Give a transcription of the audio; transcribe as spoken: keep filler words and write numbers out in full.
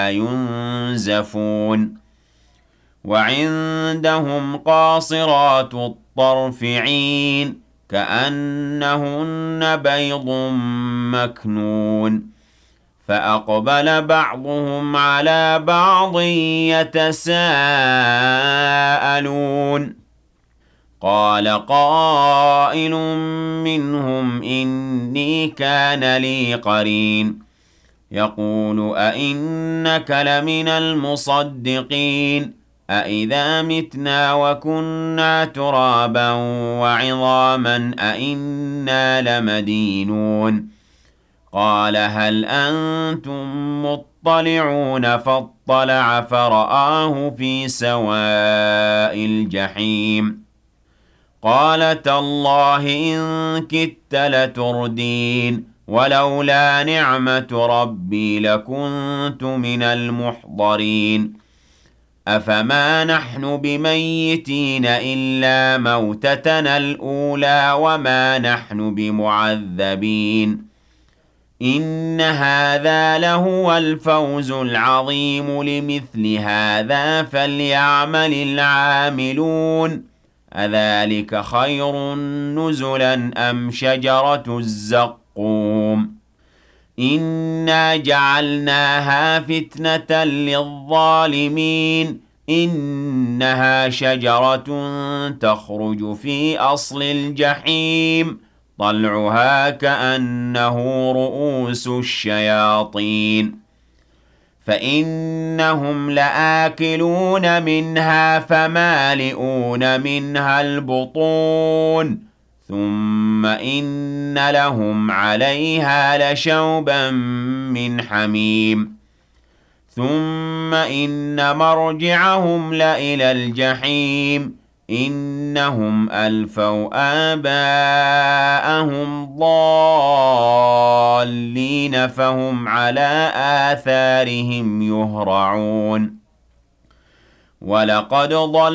ينزفون وعندهم قاصرات الطرف عين كأنهن بيض مكنون فأقبل بعضهم على بعض يتساءلون قال قائل منهم إني كان لي قرين يقول أئنك لمن المصدقين أئذا متنا وكنا ترابا وعظاما أئنا لمدينون قال هل أنتم مطلعون فاطلع فرآه في سواء الجحيم قال تالله إن كدت لتردين ولولا نعمة ربي لكنت من المحضرين أفما نحن بميتين إلا موتتنا الأولى وما نحن بمعذبين إن هذا لهو الفوز العظيم لمثل هذا فليعمل العاملون أذلك خير نزلا أم شجرة الزقوم إنا جعلناها فتنة للظالمين إنها شجرة تخرج في أصل الجحيم طلعها كأنه رؤوس الشياطين فإنهم لآكلون منها فمالئون منها البطون ثم إن لهم عليها لشوبا من حميم ثم إن مرجعهم لإلى الجحيم إنهم ألفوا آباءهم ضالين فهم على آثارهم يهرعون ولقد ضل